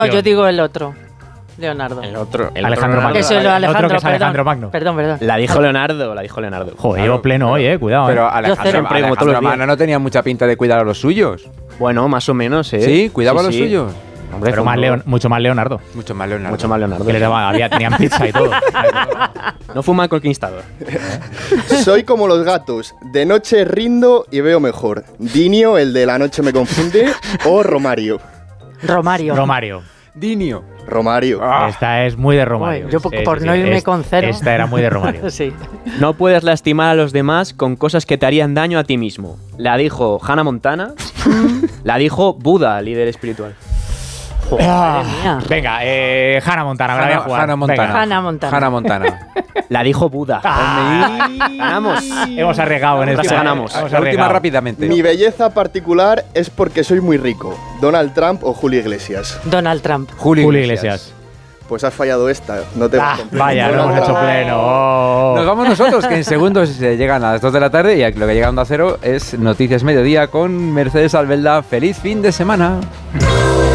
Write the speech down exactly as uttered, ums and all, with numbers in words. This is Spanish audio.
No, yo digo el otro. Leonardo. El otro. El Alejandro otro Magno. Eso es lo El otro Alejandro, que es Alejandro perdón, Magno. Perdón, perdón. La dijo Leonardo, la dijo Leonardo. Joder, llevo pleno hoy, eh. Cuidado, Pero eh. Alejandro, Yo cero. Alejandro Todos los días. Magno no tenía mucha pinta de cuidar a los suyos. Bueno, más o menos, ¿eh? Sí, cuidaba a los sí. suyos. Hombre, Pero más fundó- Leon- mucho más Leonardo. Mucho más Leonardo. Mucho más Leonardo. Que le daba, había, tenían pizza y todo. No fuma el conquistador. Soy como los gatos. De noche rindo y veo mejor. Dinio, el de la noche me confunde, o Romario. Romario. Romario. Dinio. Romario. Ah. Esta es muy de Romario. Uy, yo por- por no irme con cero. Esta era muy de Romario. Sí. No puedes lastimar a los demás con cosas que te harían daño a ti mismo. La dijo Hannah Montana. La dijo Buda, líder espiritual. Ah, Madre mía. venga, eh, Hannah Montana, me la voy a Hannah, jugar. Hannah Montana. Venga. Hannah Montana. Hannah Montana. La dijo Buda. Ganamos. Hemos arriesgado en Hemos esta. ganamos. Hemos La última arriesgado. rápidamente. Mi belleza particular es porque soy muy rico. ¿Donald Trump o Julio Iglesias? Donald Trump. Julio, Julio Iglesias. Iglesias. Pues has fallado esta. No te Ah, vas con vaya, no Donald hemos hecho Trump. pleno. Oh. Nos vamos nosotros, que en segundos eh, llegan a las dos de la tarde y aquí lo que llega a Onda Cero es Noticias Mediodía con Mercedes Albelda. ¡Feliz fin de semana!